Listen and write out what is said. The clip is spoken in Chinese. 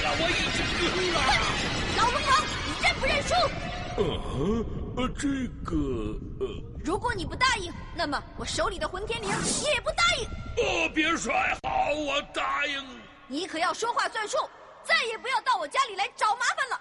我已经赢了。 小龙王，你认不认输？如果你不答应，那么我手里的混天绫也不答应。 别摔，好，我答应。 你可要说话算数，再也不要到我家里来找麻烦了。